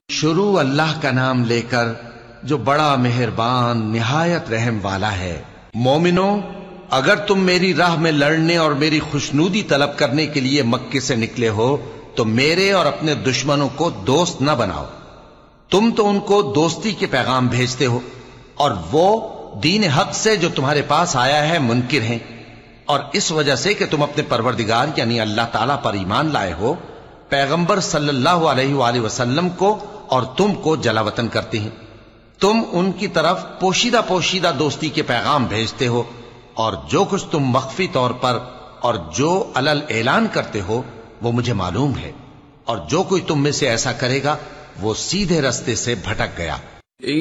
शुरू अल्लाह का नाम लेकर जो बड़ा मेहरबान निहायत रहम वाला है। मोमिनो, अगर तुम मेरी राह में लड़ने और मेरी खुशनूदी तलब करने के लिए मक्के से निकले हो तो मेरे और अपने दुश्मनों को दोस्त न बनाओ। तुम तो उनको दोस्ती के पैगाम भेजते हो और वो दीन हक से जो तुम्हारे पास आया है मुनकिर हैं, और इस वजह से कि तुम अपने परवरदिगार यानी अल्लाह ताला पर ईमान लाए हो, पैगंबर सल्लल्लाहु अलैहि वसल्लम को और तुमको जलावतन करते हैं। तुम उनकी तरफ पोशीदा पोशीदा दोस्ती के पैगाम भेजते हो, और जो कुछ तुम मख्फी तौर पर और जो अलल ऐलान करते हो वो मुझे मालूम है, और जो कोई तुम में से ऐसा करेगा वो सीधे रास्ते से भटक गया।